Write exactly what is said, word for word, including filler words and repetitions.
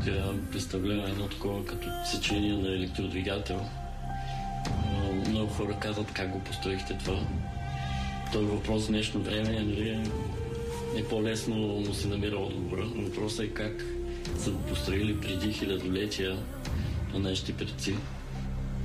представлява едно такова като сечение на електродвигател. Много хора казват как го построихте това. Той въпрос в днешно време нали, е по-лесно, но се намира отговора. Въпросът е как са го построили преди хилядолетия на нашите предци.